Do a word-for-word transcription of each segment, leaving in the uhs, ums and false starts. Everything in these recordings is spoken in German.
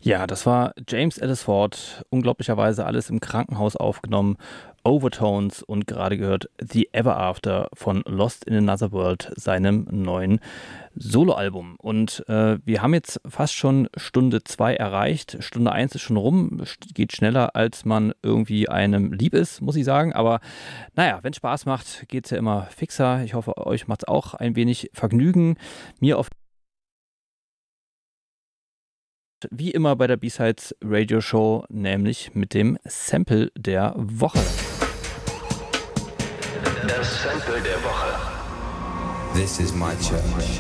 Ja, das war James Ellis Ford, unglaublicherweise alles im Krankenhaus aufgenommen, Overtones und gerade gehört The Ever After von Lost in Another World, seinem neuen Soloalbum. Und äh, wir haben jetzt fast schon Stunde zwei erreicht. Stunde eins ist schon rum, geht schneller, als man irgendwie einem lieb ist, muss ich sagen. Aber naja, wenn Spaß macht, geht es ja immer fixer. Ich hoffe, euch macht es auch ein wenig Vergnügen. Mir auf wie immer bei der B-Sides Radio Show, nämlich mit dem Sample der Woche. Das Sample der Woche. This is my church.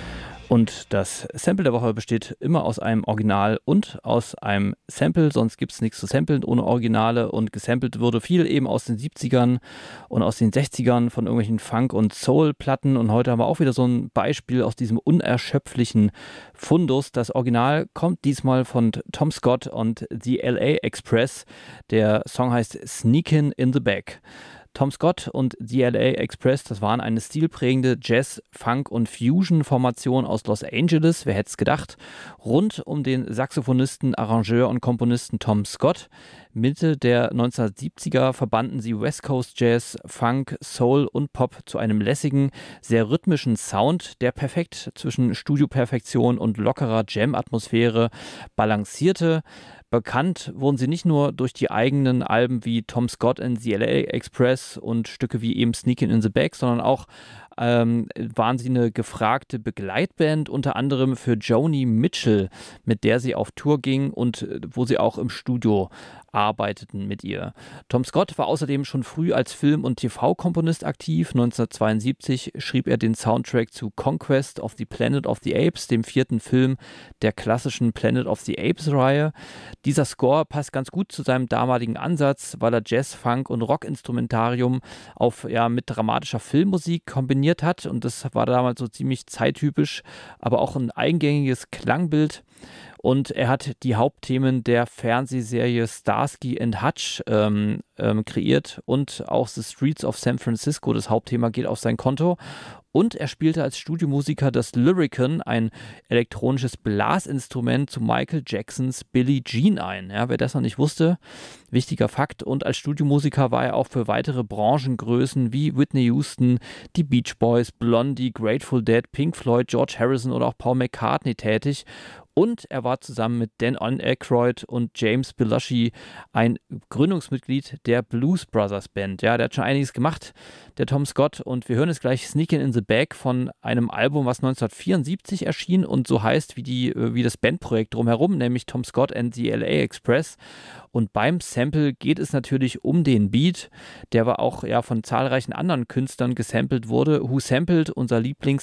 Und das Sample der Woche besteht immer aus einem Original und aus einem Sample, sonst gibt es nichts zu samplen ohne Originale, und gesampelt wurde viel eben aus den siebzigern und aus den sechzigern von irgendwelchen Funk- und Soul-Platten, und heute haben wir auch wieder so ein Beispiel aus diesem unerschöpflichen Fundus. Das Original kommt diesmal von Tom Scott und The L A Express. Der Song heißt Sneakin' in the Back. Tom Scott und The L A Express, das waren eine stilprägende Jazz-, Funk- und Fusion-Formation aus Los Angeles, wer hätte es gedacht, rund um den Saxophonisten, Arrangeur und Komponisten Tom Scott. Mitte der neunzehnhundertsiebziger verbanden sie West Coast Jazz, Funk, Soul und Pop zu einem lässigen, sehr rhythmischen Sound, der perfekt zwischen Studioperfektion und lockerer Jam-Atmosphäre balancierte. Bekannt wurden sie nicht nur durch die eigenen Alben wie Tom Scott and the L A Express und Stücke wie eben Sneakin' in the Back, sondern auch ähm, waren sie eine gefragte Begleitband, unter anderem für Joni Mitchell, mit der sie auf Tour ging und äh, wo sie auch im Studio arbeiteten mit ihr. Tom Scott war außerdem schon früh als Film- und T V-Komponist aktiv. neunzehnhundertzweiundsiebzig schrieb er den Soundtrack zu Conquest of the Planet of the Apes, dem vierten Film der klassischen Planet of the Apes-Reihe. Dieser Score passt ganz gut zu seinem damaligen Ansatz, weil er Jazz, Funk und Rock-Instrumentarium auf, ja, mit dramatischer Filmmusik kombiniert hat, und das war damals so ziemlich zeittypisch, aber auch ein eingängiges Klangbild. Und er hat die Hauptthemen der Fernsehserie Starsky and Hutch ähm, ähm, kreiert, und auch The Streets of San Francisco, das Hauptthema, geht auf sein Konto. Und er spielte als Studiomusiker das Lyricon, ein elektronisches Blasinstrument, zu Michael Jacksons Billie Jean ein. Ja, wer das noch nicht wusste, wichtiger Fakt. Und als Studiomusiker war er auch für weitere Branchengrößen wie Whitney Houston, die Beach Boys, Blondie, Grateful Dead, Pink Floyd, George Harrison oder auch Paul McCartney tätig. Und er war zusammen mit Dan Aykroyd und James Belushi ein Gründungsmitglied der Blues Brothers Band. Ja, der hat schon einiges gemacht, der Tom Scott. Und wir hören jetzt gleich Sneakin' in the Back von einem Album, was neunzehnhundertvierundsiebzig erschien und so heißt wie, die, wie das Bandprojekt drumherum, nämlich Tom Scott and the L A Express. Und beim Sample geht es natürlich um den Beat, der aber auch ja von zahlreichen anderen Künstlern gesampelt wurde. Who Sampled, unser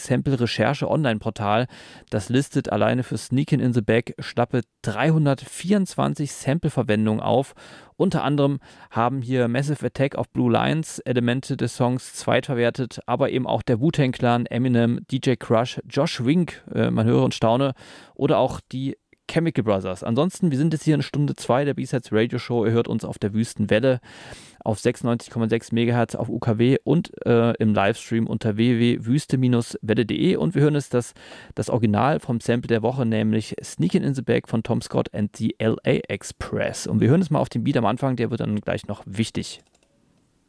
Lieblings-Sample-Recherche-Online-Portal, das listet alleine für Sneakin' in the Back schlappe dreihundertvierundzwanzig Sample-Verwendungen auf. Unter anderem haben hier Massive Attack of Blue Lions Elemente des Songs zweitverwertet, aber eben auch der Wu-Tang Clan, Eminem, D J Crush, Josh Wink, äh, man höre und staune, oder auch die Chemical Brothers. Ansonsten, wir sind jetzt hier in Stunde zwei der B-Sides Radio Show. Ihr hört uns auf der Wüstenwelle auf sechsundneunzig Komma sechs Megahertz auf U K W und äh, im Livestream unter w w w punkt wüste Bindestrich welle punkt de. Und wir hören jetzt das, das Original vom Sample der Woche, nämlich Sneakin' in the Back von Tom Scott and the L A Express. Und wir hören es mal auf den Beat am Anfang, der wird dann gleich noch wichtig.